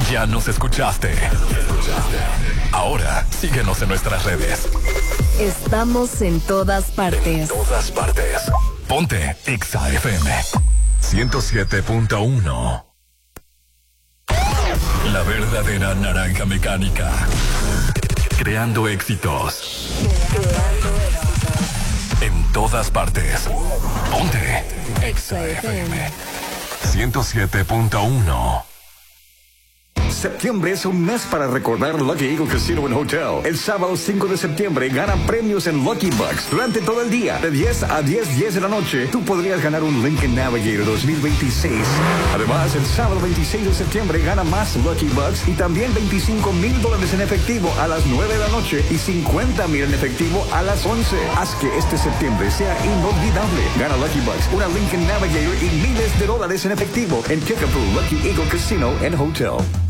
Ya nos escuchaste. Ahora, síguenos en nuestras redes. Estamos en todas partes. En todas partes. Ponte Exa FM 107.1. La verdadera naranja mecánica. Creando éxitos. En todas partes. Ponte Exa FM 107.1. Septiembre es un mes para recordar Lucky Eagle Casino and Hotel. El sábado 5 de septiembre gana premios en Lucky Bucks durante todo el día. De 10 a 10 de la noche, tú podrías ganar un Lincoln Navigator 2026. Además, el sábado 26 de septiembre gana más Lucky Bucks y también $25,000 en efectivo a las 9 de la noche y $50,000 en efectivo a las 11. Haz que este septiembre sea inolvidable. Gana Lucky Bucks, una Lincoln Navigator y miles de dólares en efectivo en Kickapoo Lucky Eagle Casino and Hotel.